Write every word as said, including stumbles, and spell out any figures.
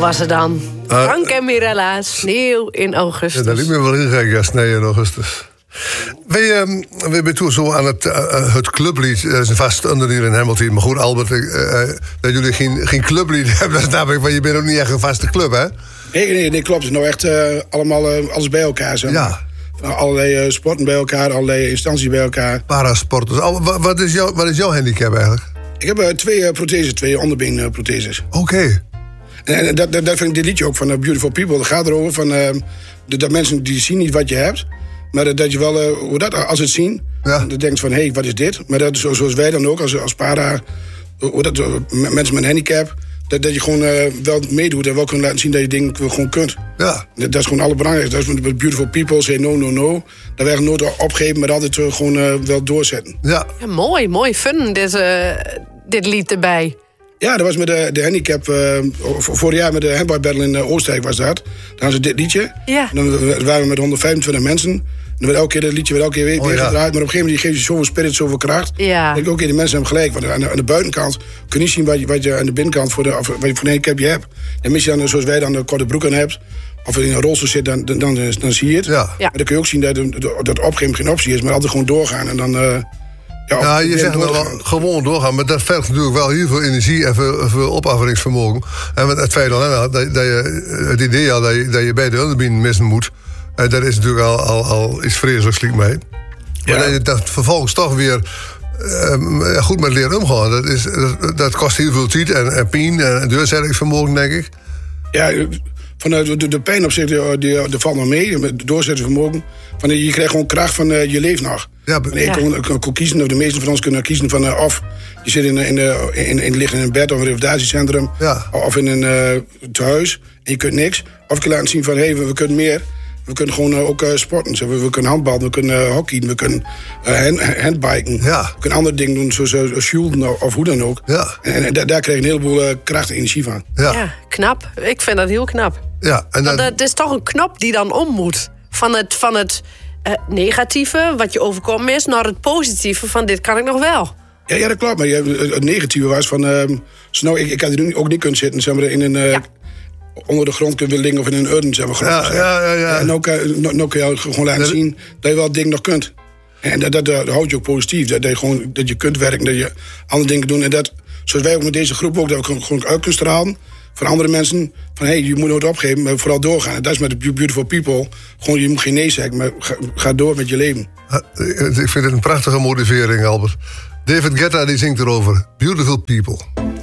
was het dan. Uh, Frank en Mirella, sneeuw in augustus. Ja, dat liep me wel ingek, ja, sneeuw in augustus. Wij, um, wij zijn toen zo aan het, uh, het clublied. Dat is een vast onderdeel in Hamilton. Maar goed, Albert, uh, dat jullie geen, geen clublied hebben, dat snap ik. Want je bent ook niet echt een vaste club, hè? Nee, nee, nee klopt. Het is nou echt uh, allemaal uh, alles bij elkaar. Zeg maar. Ja. Allerlei uh, sporten bij elkaar, allerlei instanties bij elkaar. Parasporters. Wat, wat, is, jouw, wat is jouw handicap eigenlijk? Ik heb uh, twee uh, protheses, twee onderbeenprotheses. Oké. Okay. En, en dat, dat, dat vind ik dit liedje ook van uh, Beautiful People. Dat gaat erover van, uh, de, dat mensen die zien niet wat je hebt. Maar dat, dat je wel, uh, hoe dat, als ze het zien, ja. Dan denkt van, hé, hey, wat is dit? Maar dat, zoals wij dan ook, als, als para, hoe dat, mensen met een handicap, dat, dat je gewoon uh, wel meedoet en wel kunt laten zien dat je dingen gewoon kunt. Ja. Dat, dat is gewoon het allerbelangrijkste. Dat is met Beautiful People, say no, no, no. Dat wij nooit opgeven, maar altijd uh, gewoon uh, wel doorzetten. Ja. Ja, mooi, mooi fun, dit, uh, dit lied erbij. Ja, dat was met de, de handicap. Uh, vorig jaar met de handball battle in uh, Oostenrijk was dat. Dan hadden ze dit liedje. Ja. Dan waren we met honderdvijfentwintig mensen. En dan werd elke keer dat liedje werd elke keer weer, oh, weer ja. gedraaid. Maar op een gegeven moment geeft je zoveel spirit, zoveel kracht. Ja. Ik ook die mensen hebben gelijk. Want aan de, aan de buitenkant kun je niet zien wat je, wat je aan de binnenkant voor de, of, wat je voor een handicap je hebt. En mis je dan, zoals wij dan de korte broek aan hebt. Of in een rolstoel zit, dan, dan, dan, dan zie je het. Ja. Ja. Maar dan kun je ook zien dat, dat opgeven geen optie is. Maar altijd gewoon doorgaan. En dan... Uh, Ja, ja, je zegt nou wel gewoon doorgaan, maar dat vergt natuurlijk wel heel veel energie en veel, veel opofferingsvermogen. En met het feit alleen al dat, dat je het idee al dat je, dat je bij de onderbeen missen moet, en dat is natuurlijk al, al, al iets vreselijks liek mee. Maar ja. dat je dat vervolgens toch weer uh, goed met leren omgaan, dat, is, dat, dat kost heel veel tijd en, en pijn en doorzettingsvermogen, denk ik. Ja, vanuit de, de pijn op zich, die, die, die valt nog mee, met het doorzettingsvermogen. Van, je krijgt gewoon kracht van uh, je leeft nog. Ja, nee, ja. Ik kon, kon kiezen, of de meeste van ons kunnen kiezen van uh, of je zit in, in, in, in, in, ligt in een bed of een revalidatiecentrum, ja. of in een uh, tehuis en je kunt niks. Of je kunt laten zien van hé, hey, we, we kunnen meer. We kunnen gewoon uh, ook uh, sporten. We, we kunnen handballen, we kunnen uh, hockeyen, we kunnen uh, hand, handbiken. Ja. We kunnen andere dingen doen, zoals uh, shooten of, of hoe dan ook. Ja. En, en daar, daar krijg je een heleboel uh, kracht en energie van. Ja. ja, knap. Ik vind dat heel knap. Ja, en dan... Want het is toch een knop die dan om moet. Van het, van het uh, negatieve, wat je overkomen is, naar het positieve van dit kan ik nog wel. Ja, ja dat klopt. Maar het negatieve was van... Uh, nou, ik, ik had er ook niet kunnen zitten, zeg maar, in een... Uh, ja. onder de grond kunnen liggen of in een urn, zeg maar. Ja, ja, ja, ja. En ook, uh, ook kun je gewoon laten zien dat je wel het ding nog kunt. En dat, dat, dat houdt je ook positief. Dat, dat, je gewoon, dat je kunt werken, dat je andere dingen doet. En dat, zoals wij ook met deze groep ook, dat we gewoon uit kunnen stralen van andere mensen. Van hé, hey, je moet nooit opgeven, maar vooral doorgaan. En dat is met de Beautiful People. Gewoon, je moet geen nee zeggen, maar ga, ga door met je leven. Ik vind het een prachtige motivering, Albert. David Guetta die zingt erover. Beautiful People.